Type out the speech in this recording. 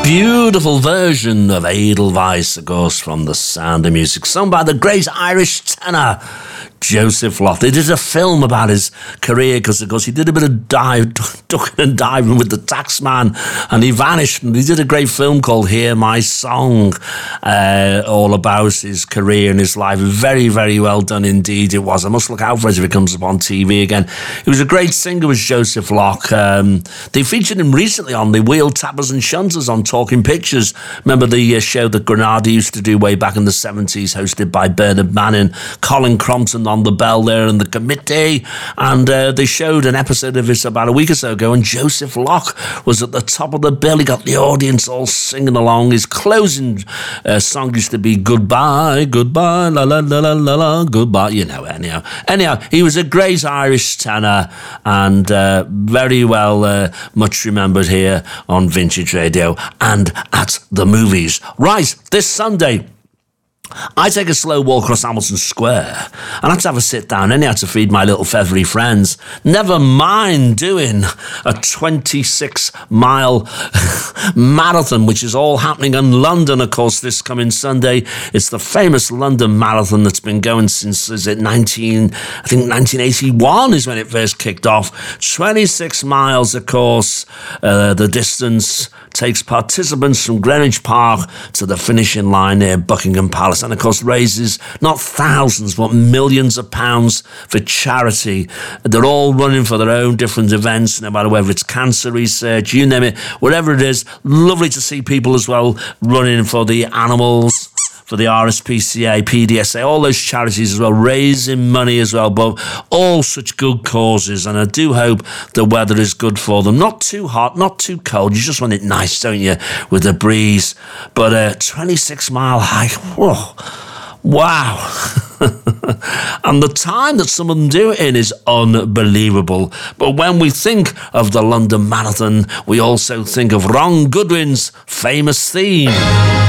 Beautiful version of Edelweiss, of course, from The Sound of Music, sung by the great Irish tenor Joseph Locke. They did a film about his career because, of course, he did a bit of ducking and diving with the taxman, and he vanished. And he did a great film called Hear My Song, all about his career and his life. Very, very well done indeed it was. I must look out for it if it comes up on TV again. He was a great singer, was Joseph Locke. They featured him recently on the Wheel Tappers and Shunters on Talking Pictures. Remember the show that Granada used to do way back in the 70s, hosted by Bernard Manning, Colin Crompton on the bell there and the committee, and they showed an episode of it about a week or so ago, and Joseph Locke was at the top of the bill. He got the audience all singing along. His closing song used to be Goodbye, Goodbye, la la la la la la, Goodbye, you know, anyhow, he was a great Irish tenor, and very well much remembered here on Vintage Radio and at the movies. Right, this Sunday I take a slow walk across Hamilton Square, and I had to have a sit down anyhow to feed my little feathery friends. Never mind doing a 26-mile marathon, which is all happening in London, of course, this coming Sunday. It's the famous London Marathon that's been going since, I think 1981 is when it first kicked off. 26 miles, of course. The distance takes participants from Greenwich Park to the finishing line near Buckingham Palace, and of course raises not thousands but millions of pounds for charity. They're all running for their own different events, no matter whether it's cancer research, you name it, whatever it is. Lovely to see people as well running for the animals, for the RSPCA, PDSA, all those charities as well, raising money as well, but all such good causes, and I do hope the weather is good for them. Not too hot, not too cold, you just want it nice, don't you, with the breeze. But a 26-mile hike, whoa, wow. And the time that some of them do it in is unbelievable. But when we think of the London Marathon, we also think of Ron Goodwin's famous theme.